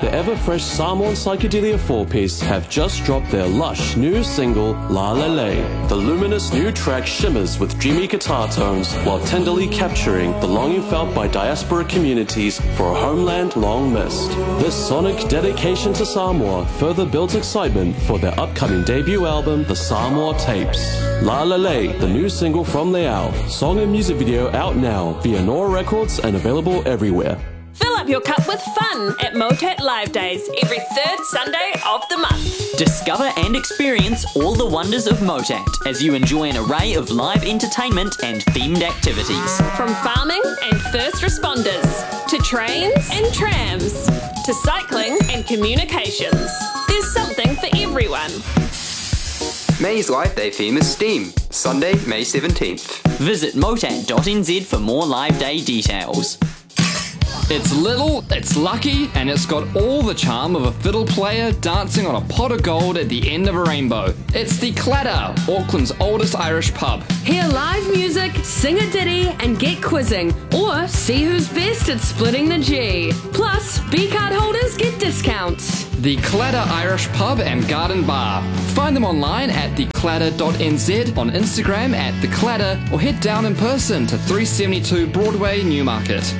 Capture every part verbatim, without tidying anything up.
The ever-fresh Samoan Psychedelia four-piece have just dropped their lush new single, La La La. The luminous new track shimmers with dreamy guitar tones while tenderly capturing the longing felt by diaspora communities for a homeland long missed. This sonic dedication to Samoa further builds excitement for their upcoming debut album, The Samoa Tapes. La La La, the new single from Leao. Song and music video out now via Nora Records and available everywhere. Fill up your cup with fun at Motat Live Days every third Sunday of the month. Discover and experience all the wonders of Motat as you enjoy an array of live entertainment and themed activities. From farming and first responders, to trains and trams, to cycling and communications. There's something for everyone. May's Live Day theme is STEAM, Sunday, May seventeenth. Visit motat dot n z for more Live Day details. It's little, it's lucky, and it's got all the charm of a fiddle player dancing on a pot of gold at the end of a rainbow. It's the Clatter, Auckland's oldest Irish pub. Hear live music, sing a ditty, and get quizzing, or see who's best at splitting the G. Plus, B-card holders get discounts. The Clatter Irish Pub and Garden Bar. Find them online at the clatter dot n z, on Instagram at The Clatter, or head down in person to three seventy-two Broadway, Newmarket.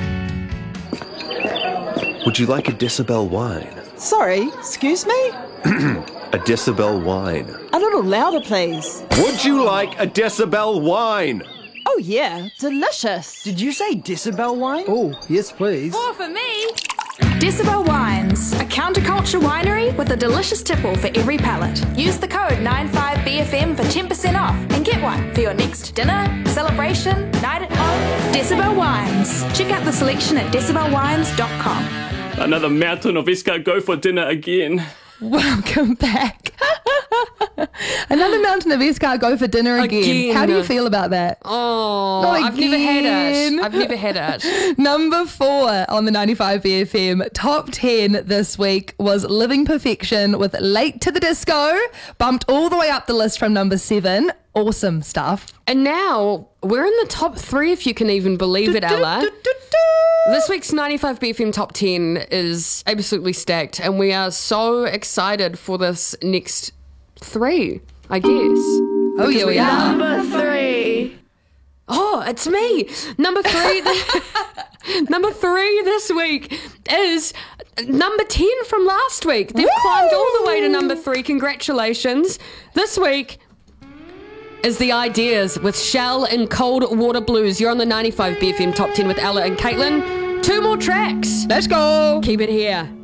Would you like a Decibel wine? Sorry, excuse me? A Decibel wine. A little louder, please. Would you like a Decibel wine? Oh yeah, delicious. Did you say Decibel wine? Oh, yes please. More for me. Decibel Wines, a counterculture winery with a delicious tipple for every palate. Use the code nine five B F M for ten percent off and get one for your next dinner, celebration, night at home. Decibel Wines. Check out the selection at decibel wines dot com. Another mountain of escargot go for dinner again. Welcome back. Another mountain of escargot go for dinner again. Again. How do you feel about that? Oh, Not I've never had again. it. I've never had it. Number four on the ninety-five B F M top ten this week was Living Perfection with Late to the Disco. Bumped all the way up the list from number seven. Awesome stuff. And now we're in the top three, if you can even believe it, Ella. This week's ninety-five B F M top ten is absolutely stacked, and we are so excited for this next three, I guess. Oh, yeah, we are. Number three. Oh, it's me. Number three. th- number three this week is number ten from last week. They've Woo! climbed all the way to number three. Congratulations. This week is The Ideas with Shell and Cold Water Blues. You're on the ninety-five B F M top ten with Ella and Caitlin. Two more tracks. Let's go. Keep it here.